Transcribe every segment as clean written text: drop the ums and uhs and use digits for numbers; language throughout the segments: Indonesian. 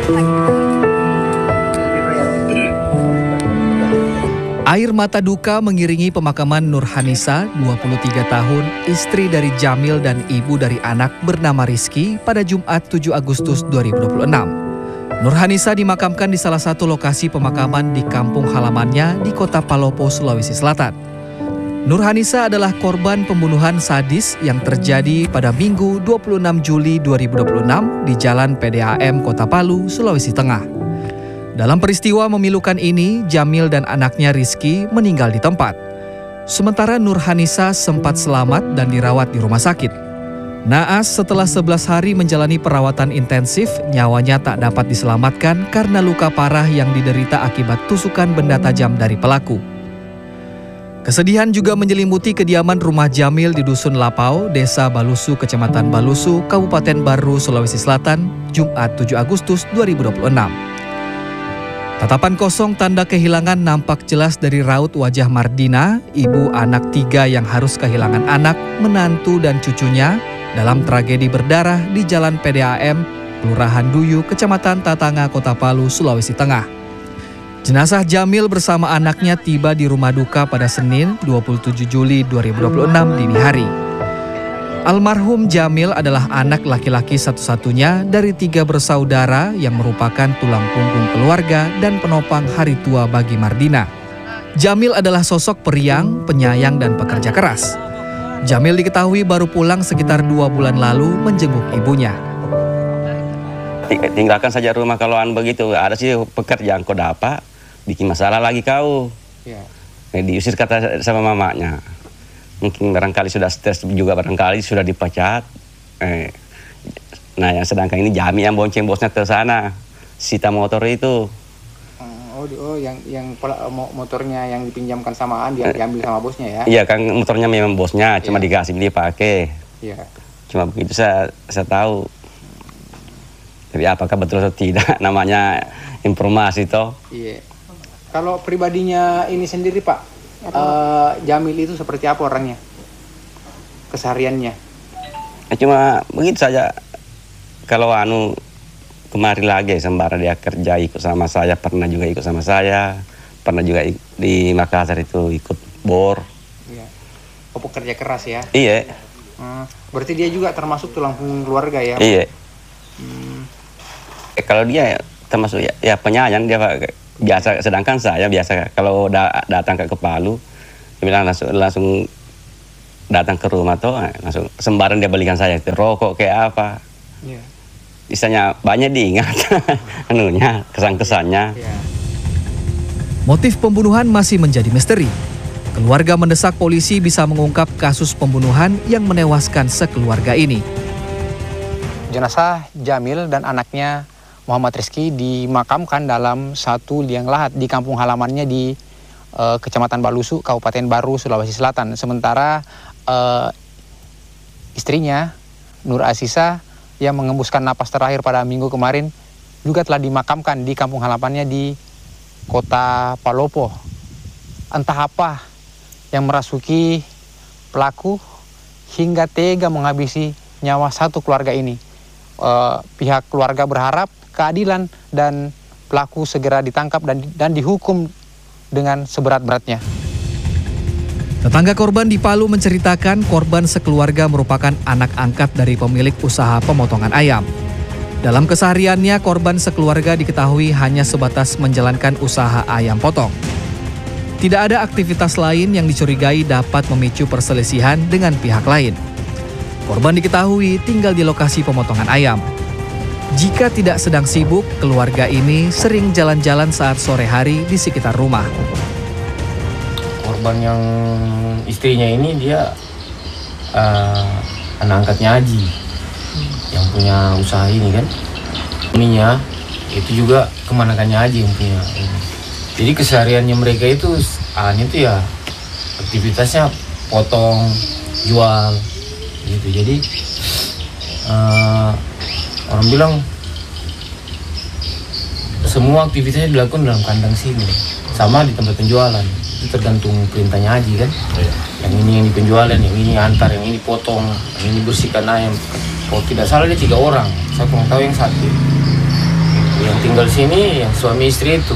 Air mata duka mengiringi pemakaman Nurhanisa, 23 tahun, istri dari Jamil dan ibu dari anak bernama Rizky pada Jumat 7 Agustus 2026. Nurhanisa dimakamkan di salah satu lokasi pemakaman di kampung halamannya di Kota Palopo, Sulawesi Selatan. Nurhanisa adalah korban pembunuhan sadis yang terjadi pada Minggu 26 Juli 2026 di Jalan PDAM Kota Palu, Sulawesi Tengah. Dalam peristiwa memilukan ini, Jamil dan anaknya Rizky meninggal di tempat. Sementara Nurhanisa sempat selamat dan dirawat di rumah sakit. Naas setelah 11 hari menjalani perawatan intensif, nyawanya tak dapat diselamatkan karena luka parah yang diderita akibat tusukan benda tajam dari pelaku. Kesedihan juga menyelimuti kediaman rumah Jamil di Dusun Lapau, Desa Balusu, Kecamatan Balusu, Kabupaten Baru, Sulawesi Selatan, Jumat 7 Agustus 2026. Tatapan kosong tanda kehilangan nampak jelas dari raut wajah Mardina, ibu anak 3 yang harus kehilangan anak, menantu dan cucunya dalam tragedi berdarah di Jalan PDAM, Kelurahan Duyu, Kecamatan Tatanga, Kota Palu, Sulawesi Tengah. Jenazah Jamil bersama anaknya tiba di rumah duka pada Senin 27 Juli 2026 dini hari. Almarhum Jamil adalah anak laki-laki satu-satunya dari 3 bersaudara yang merupakan tulang punggung keluarga dan penopang hari tua bagi Mardina. Jamil adalah sosok periang, penyayang, dan pekerja keras. Jamil diketahui baru pulang sekitar 2 bulan lalu menjenguk ibunya. Tinggalkan saja rumah kalau begitu, ada sih pekerjaan kau dapat, bikin masalah lagi kau. Ya. Diusir kata sama mamanya. Mungkin barangkali sudah stres juga, barangkali sudah dipecat. Nah, yang sedangkan ini Jami yang bonceng bosnya ke sana, sita motor itu. Yang motornya yang dipinjamkan samaan dia diambil sama bosnya ya? Iya kan, motornya memang bosnya, cuma dikasih dia pakai. Iya. Cuma begitu saya tahu. Tapi apakah betul atau tidak, namanya informasi toh. Iya. Kalau pribadinya ini sendiri Pak, Jamil itu seperti apa orangnya? Kesehariannya? Cuma begitu saja. Kalau kemari lagi sembara dia kerja ikut sama saya, pernah juga ikut sama saya, pernah juga di Makassar itu ikut bor. Iya. Oh, pekerja keras ya? Iya. Berarti dia juga termasuk tulang punggung keluarga ya? Iya. Kalau dia termasuk ya penyayang dia biasa, sedangkan saya biasa kalau datang ke Palu dia bilang langsung datang ke rumah tuh langsung sembarang dia belikan saya rokok kayak apa. Yeah. Misalnya banyak diingat kesan-kesannya. Yeah. Motif pembunuhan masih menjadi misteri. Keluarga mendesak polisi bisa mengungkap kasus pembunuhan yang menewaskan sekeluarga ini. Jenazah Jamil dan anaknya Muhammad Rizky dimakamkan dalam satu liang lahat di kampung halamannya di Kecamatan Balusu, Kabupaten Baru, Sulawesi Selatan. Sementara istrinya Nur Asisa yang mengembuskan napas terakhir pada minggu kemarin juga telah dimakamkan di kampung halamannya di Kota Palopo. Entah apa yang merasuki pelaku hingga tega menghabisi nyawa satu keluarga ini. Pihak keluarga berharap keadilan dan pelaku segera ditangkap dan dihukum dengan seberat-beratnya. Tetangga korban di Palu menceritakan korban sekeluarga merupakan anak angkat dari pemilik usaha pemotongan ayam. Dalam kesehariannya, korban sekeluarga diketahui hanya sebatas menjalankan usaha ayam potong. Tidak ada aktivitas lain yang dicurigai dapat memicu perselisihan dengan pihak lain. Korban diketahui tinggal di lokasi pemotongan ayam. Jika tidak sedang sibuk, keluarga ini sering jalan-jalan saat sore hari di sekitar rumah. Korban yang istrinya ini dia anak angkatnya Haji yang punya usaha ini kan. Ininya itu juga kemanakannya Haji yang punya ini. Jadi kesehariannya mereka itu ya aktivitasnya potong, jual gitu. Jadi orang bilang semua aktivitasnya dilakukan dalam kandang sini, sama di tempat penjualan. Itu tergantung perintahnya Haji kan. Yang ini yang di penjualan, yang ini antar, yang ini potong, yang ini bersihkan ayam. Kalau tidak salah dia 3 orang, saya kurang tahu yang satu. Yang tinggal sini yang suami istri itu.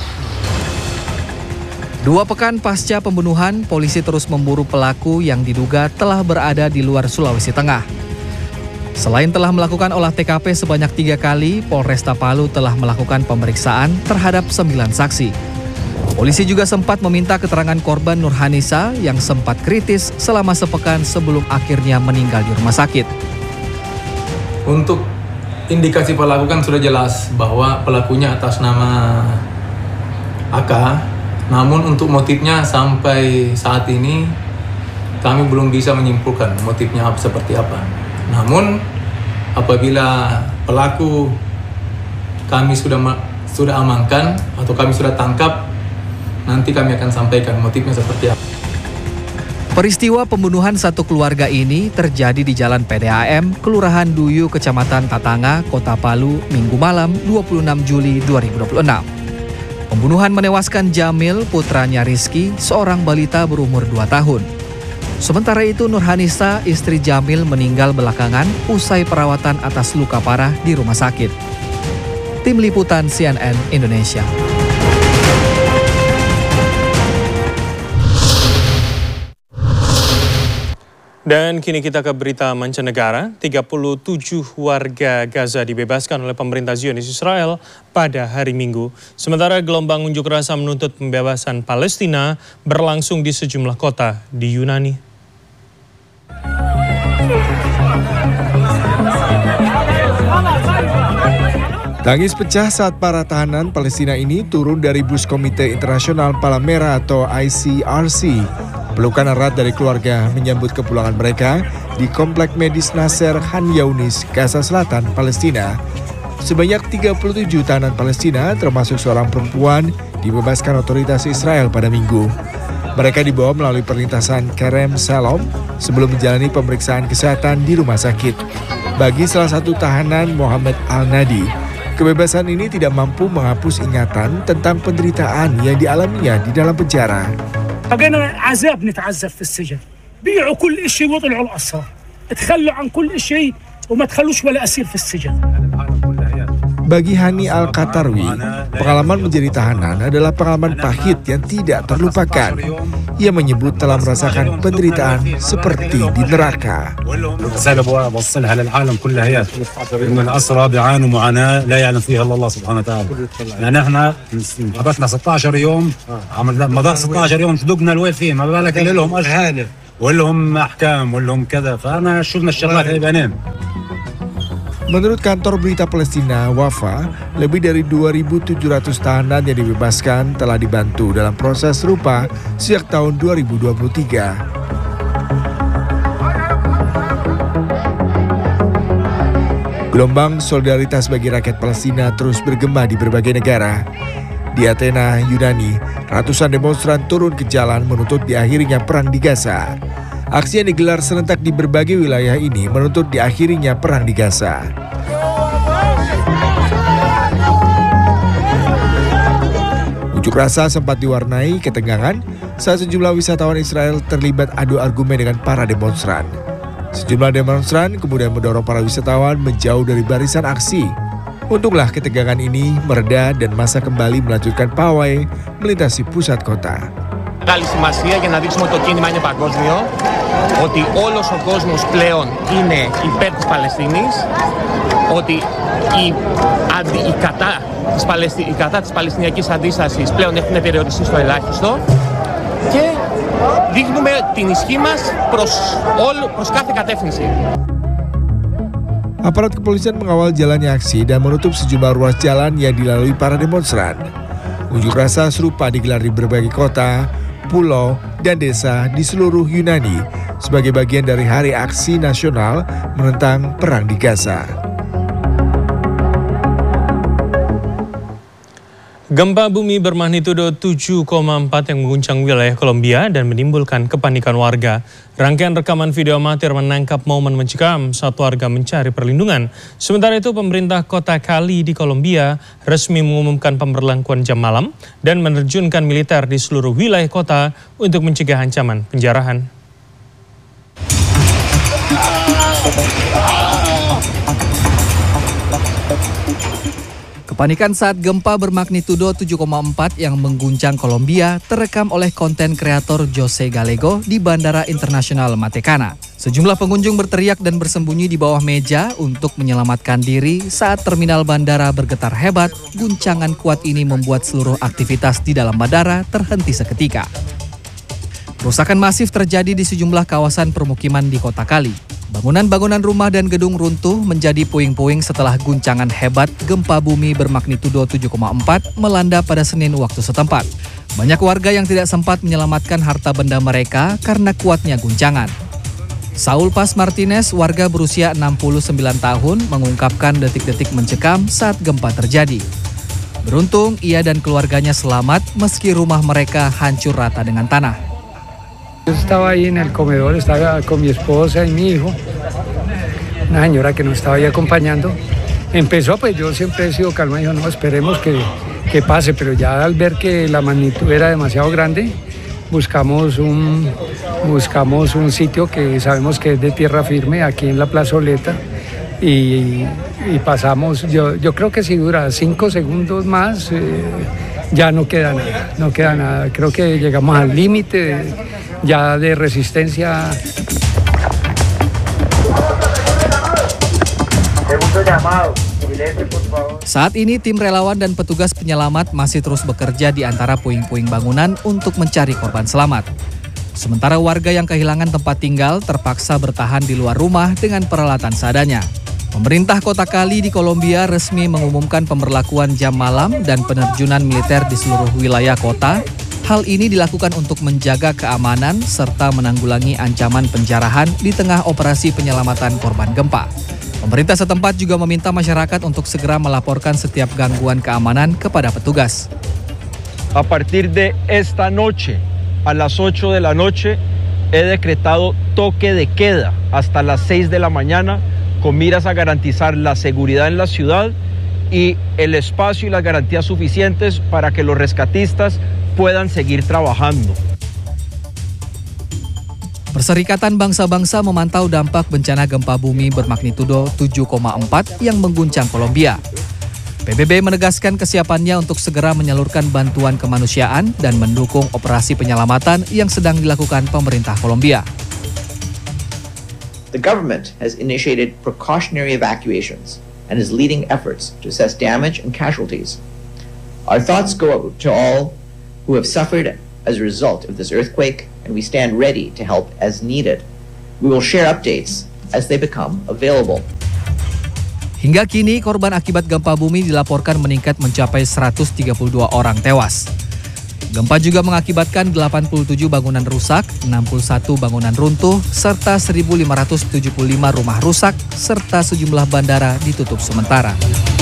2 pekan pasca pembunuhan, polisi terus memburu pelaku yang diduga telah berada di luar Sulawesi Tengah. Selain telah melakukan olah TKP sebanyak 3 kali, Polresta Palu telah melakukan pemeriksaan terhadap 9 saksi. Polisi juga sempat meminta keterangan korban Nurhanisa yang sempat kritis selama sepekan sebelum akhirnya meninggal di rumah sakit. Untuk indikasi pelaku kan sudah jelas bahwa pelakunya atas nama AK. Namun untuk motifnya sampai saat ini kami belum bisa menyimpulkan motifnya seperti apa. Namun apabila pelaku kami sudah amankan atau kami sudah tangkap, nanti kami akan sampaikan motifnya seperti apa. Peristiwa pembunuhan satu keluarga ini terjadi di Jalan PDAM, Kelurahan Duyu, Kecamatan Tatanga, Kota Palu, Minggu malam 26 Juli 2026. Pembunuhan menewaskan Jamil, putranya Rizky, seorang balita berumur 2 tahun. Sementara itu Nurhanisa, istri Jamil, meninggal belakangan usai perawatan atas luka parah di rumah sakit. Tim Liputan CNN Indonesia. Dan kini kita ke berita mancanegara. 37 warga Gaza dibebaskan oleh pemerintah Zionis Israel pada hari Minggu. Sementara gelombang unjuk rasa menuntut pembebasan Palestina berlangsung di sejumlah kota di Yunani. Tangis pecah saat para tahanan Palestina ini turun dari bus Komite Internasional Palmera atau ICRC. Pelukan erat dari keluarga menyambut kepulangan mereka di Komplek Medis Nasser Khan Younis, Gaza Selatan, Palestina. Sebanyak 37 tahanan Palestina, termasuk seorang perempuan, dibebaskan otoritas Israel pada Minggu. Mereka dibawa melalui perlintasan Kerem Shalom sebelum menjalani pemeriksaan kesehatan di rumah sakit. Bagi salah satu tahanan, Muhammad Al-Nadi, kebebasan ini tidak mampu menghapus ingatan tentang penderitaan yang dialaminya di dalam penjara. بقينا عذاب نتعذب في السجن بيعوا كل شيء وطلعوا الأسرى تخلوا عن كل شيء وما تخلوش ولا أسير في السجن. Bagi Hani Al-Qatarwi, pengalaman menjadi tahanan adalah pengalaman pahit yang tidak terlupakan. Ia menyebut telah merasakan penderitaan seperti di neraka. رسالة بوصلها للعالم كلها هي إن الأسرى بيعانوا معاناة لا يعلم فيها إلا الله سبحانه وتعالى. لأن إحنا حبسنا 16 يوم مدار 16 يوم صدقنا الويل فيه ما بالك اللي لهم أشهر ولهم أحكام ولهم كذا فأنا شفنا الشغلات هاي بعينين. Menurut kantor berita Palestina, Wafa, lebih dari 2.700 tahanan yang dibebaskan telah dibantu dalam proses serupa sejak tahun 2023. Gelombang solidaritas bagi rakyat Palestina terus bergema di berbagai negara. Di Athena, Yunani, ratusan demonstran turun ke jalan menuntut diakhirinya perang di Gaza. Aksi yang digelar serentak di berbagai wilayah ini menuntut diakhirinya perang di Gaza. Unjuk rasa sempat diwarnai ketegangan saat sejumlah wisatawan Israel terlibat adu argumen dengan para demonstran. Sejumlah demonstran kemudian mendorong para wisatawan menjauh dari barisan aksi. Untunglah ketegangan ini mereda dan massa kembali melanjutkan pawai melintasi pusat kota. Μεγάλη σημασία για να δείξουμε ότι το κίνημα είναι παγκόσμιο, ότι όλος ο κόσμος πλέον είναι υπέρ της Παλαιστίνης, ότι οι κατά της Παλαιστινιακής αντίστασης πλέον έχουν περιοριστεί στο ελάχιστο και δείχνουμε την ισχύ μας προς κάθε κατεύθυνση. Aparat kepolisian mengawal jalannya aksi dan menutup sejumlah ruas jalan yang dilalui para demonstran. Unjuk rasa serupa digelar di berbagai kota, pulau, dan desa di seluruh Yunani sebagai bagian dari Hari Aksi Nasional menentang Perang di Gaza. Gempa bumi bermagnitudo 7,4 yang mengguncang wilayah Kolombia dan menimbulkan kepanikan warga. Rangkaian rekaman video amatir menangkap momen mencekam saat warga mencari perlindungan. Sementara itu, pemerintah kota Cali di Kolombia resmi mengumumkan pemberlakuan jam malam dan menerjunkan militer di seluruh wilayah kota untuk mencegah ancaman penjarahan. Kepanikan saat gempa bermagnitudo 7,4 yang mengguncang Kolombia terekam oleh konten kreator Jose Gallego di Bandara Internasional Matecana. Sejumlah pengunjung berteriak dan bersembunyi di bawah meja untuk menyelamatkan diri saat terminal bandara bergetar hebat. Guncangan kuat ini membuat seluruh aktivitas di dalam bandara terhenti seketika. Kerusakan masif terjadi di sejumlah kawasan permukiman di Kota Cali. Bangunan-bangunan rumah dan gedung runtuh menjadi puing-puing setelah guncangan hebat gempa bumi bermagnitudo 7,4 melanda pada Senin waktu setempat. Banyak warga yang tidak sempat menyelamatkan harta benda mereka karena kuatnya guncangan. Saul Paz Martinez, warga berusia 69 tahun, mengungkapkan detik-detik mencekam saat gempa terjadi. Beruntung, ia dan keluarganya selamat meski rumah mereka hancur rata dengan tanah. Yo estaba ahí en el comedor, estaba con mi esposa y mi hijo, una señora que nos estaba ahí acompañando. Empezó, pues yo siempre he sido calma, dijo, no, esperemos que pase, pero ya al ver que la magnitud era demasiado grande, buscamos un sitio que sabemos que es de tierra firme, aquí en la plazoleta, y pasamos, yo creo que si dura 5 segundos más, ya no queda nada, creo que llegamos al límite ya de resistencia. Saat ini tim relawan dan petugas penyelamat masih terus bekerja di antara puing-puing bangunan untuk mencari korban selamat. Sementara warga yang kehilangan tempat tinggal terpaksa bertahan di luar rumah dengan peralatan seadanya. Pemerintah Kota Cali di Kolombia resmi mengumumkan pemberlakuan jam malam dan penerjunan militer di seluruh wilayah kota. Hal ini dilakukan untuk menjaga keamanan serta menanggulangi ancaman penjarahan di tengah operasi penyelamatan korban gempa. Pemerintah setempat juga meminta masyarakat untuk segera melaporkan setiap gangguan keamanan kepada petugas. A partir de esta noche, a las 8 de la noche, he decretado toque de queda hasta las 6 de la mañana con miras a garantizar la seguridad en la ciudad y el espacio y las garantías suficientes para que los rescatistas puedan seguir trabajando. Perserikatan Bangsa-Bangsa memantau dampak bencana gempa bumi bermagnitudo 7,4 yang mengguncang Kolombia. PBB menegaskan kesiapannya untuk segera menyalurkan bantuan kemanusiaan dan mendukung operasi penyelamatan yang sedang dilakukan pemerintah Kolombia. The government has initiated precautionary evacuations and is leading efforts to assess damage and casualties. Our thoughts go out to all who have suffered as a result of this earthquake, and we stand ready to help as needed. We will share updates as they become available. Hingga kini, korban akibat gempa bumi dilaporkan meningkat mencapai 132 orang tewas. Gempa juga mengakibatkan 87 bangunan rusak, 61 bangunan runtuh, serta 1.575 rumah rusak, serta sejumlah bandara ditutup sementara.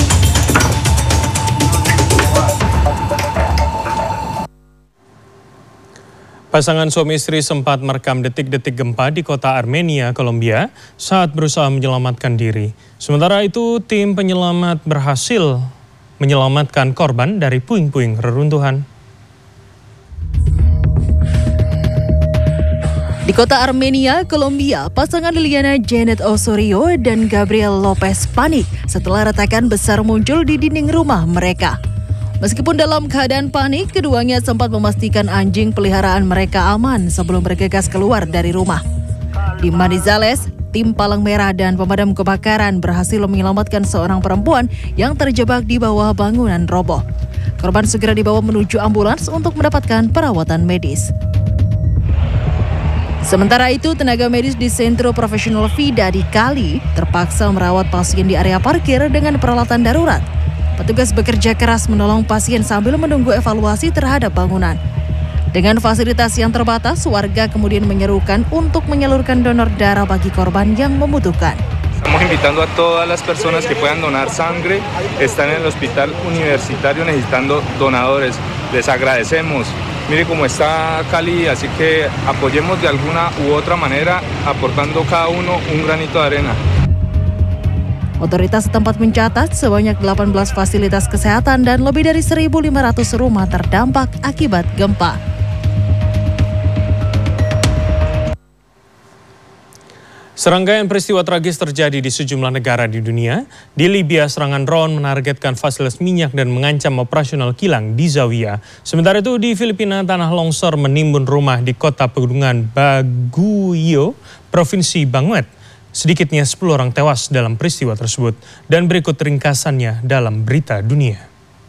Pasangan suami istri sempat merekam detik-detik gempa di kota Armenia, Kolombia saat berusaha menyelamatkan diri. Sementara itu, tim penyelamat berhasil menyelamatkan korban dari puing-puing reruntuhan. Di kota Armenia, Kolombia, pasangan Liliana Janet Osorio dan Gabriel Lopez panik setelah retakan besar muncul di dinding rumah mereka. Meskipun dalam keadaan panik, keduanya sempat memastikan anjing peliharaan mereka aman sebelum bergegas keluar dari rumah. Di Manizales, tim Palang Merah dan pemadam kebakaran berhasil menyelamatkan seorang perempuan yang terjebak di bawah bangunan roboh. Korban segera dibawa menuju ambulans untuk mendapatkan perawatan medis. Sementara itu, tenaga medis di Sentro Profesional Vida di Cali terpaksa merawat pasien di area parkir dengan peralatan darurat. Petugas bekerja keras menolong pasien sambil menunggu evaluasi terhadap bangunan. Dengan fasilitas yang terbatas, warga kemudian menyerukan untuk menyalurkan donor darah bagi korban yang membutuhkan. Estamos invitando a todas las personas que puedan donar sangre. Están en el hospital universitario necesitando donadores. Les agradecemos. Mire cómo está Cali, así que apoyemos de alguna u otra manera, aportando cada uno un granito de arena. Otoritas setempat mencatat sebanyak 18 fasilitas kesehatan dan lebih dari 1.500 rumah terdampak akibat gempa. Serangkaian peristiwa tragis terjadi di sejumlah negara di dunia. Di Libya, serangan drone menargetkan fasilitas minyak dan mengancam operasional kilang di Zawiya. Sementara itu di Filipina, tanah longsor menimbun rumah di kota pegunungan Baguio, Provinsi Banguet. Sedikitnya 10 orang tewas dalam peristiwa tersebut. Dan berikut ringkasannya dalam berita dunia.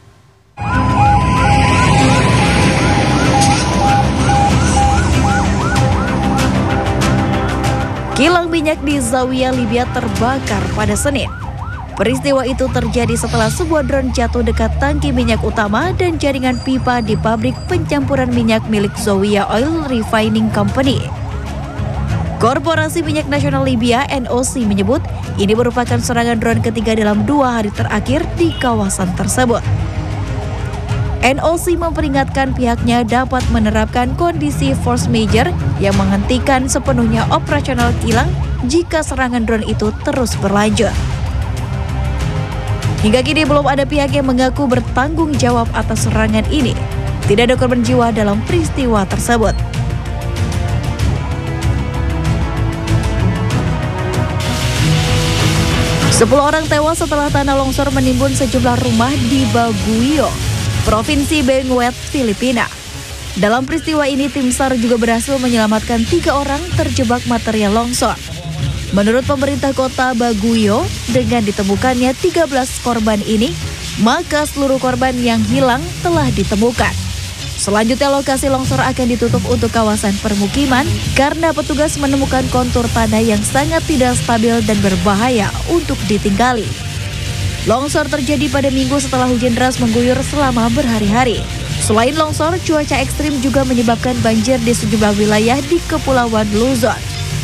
Kilang minyak di Zawiya, Libya terbakar pada Senin. Peristiwa itu terjadi setelah sebuah drone jatuh dekat tangki minyak utama dan jaringan pipa di pabrik pencampuran minyak milik Zawiya Oil Refining Company. Korporasi Minyak Nasional Libya (NOC) menyebut ini merupakan serangan drone ketiga dalam 2 hari terakhir di kawasan tersebut. NOC memperingatkan pihaknya dapat menerapkan kondisi force majeure yang menghentikan sepenuhnya operasional kilang jika serangan drone itu terus berlanjut. Hingga kini belum ada pihak yang mengaku bertanggung jawab atas serangan ini. Tidak ada korban jiwa dalam peristiwa tersebut. Sepuluh orang tewas setelah tanah longsor menimbun sejumlah rumah di Baguio, Provinsi Banguet, Filipina. Dalam peristiwa ini, tim SAR juga berhasil menyelamatkan 3 orang terjebak material longsor. Menurut pemerintah kota Baguio, dengan ditemukannya 13 korban ini, maka seluruh korban yang hilang telah ditemukan. Selanjutnya, lokasi longsor akan ditutup untuk kawasan permukiman karena petugas menemukan kontur tanah yang sangat tidak stabil dan berbahaya untuk ditinggali. Longsor terjadi pada Minggu setelah hujan deras mengguyur selama berhari-hari. Selain longsor, cuaca ekstrim juga menyebabkan banjir di sejumlah wilayah di Kepulauan Luzon.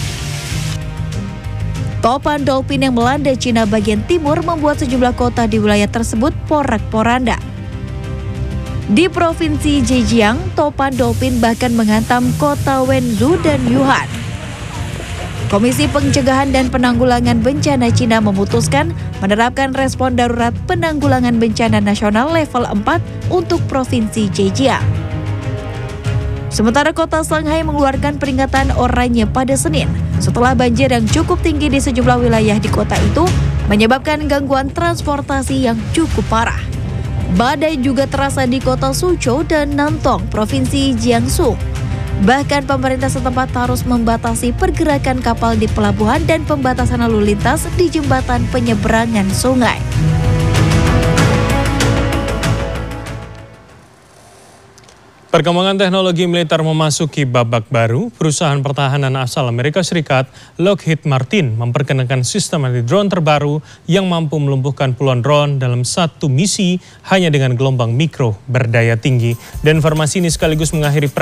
Topan dolphin yang melanda Cina bagian timur membuat sejumlah kota di wilayah tersebut porak-poranda. Di Provinsi Zhejiang, topan dolphin bahkan menghantam kota Wenzhou dan Yuhan. Komisi Pencegahan dan Penanggulangan Bencana Cina memutuskan menerapkan respon darurat penanggulangan bencana nasional level 4 untuk Provinsi Zhejiang. Sementara kota Shanghai mengeluarkan peringatan oranye pada Senin setelah banjir yang cukup tinggi di sejumlah wilayah di kota itu menyebabkan gangguan transportasi yang cukup parah. Badai juga terasa di kota Suzhou dan Nantong, Provinsi Jiangsu. Bahkan pemerintah setempat harus membatasi pergerakan kapal di pelabuhan dan pembatasan lalu lintas di jembatan penyeberangan sungai. Perkembangan teknologi militer memasuki babak baru. Perusahaan pertahanan asal Amerika Serikat, Lockheed Martin, memperkenalkan sistem anti-drone terbaru yang mampu melumpuhkan puluhan drone dalam satu misi hanya dengan gelombang mikro berdaya tinggi. Dan informasi ini sekaligus mengakhiri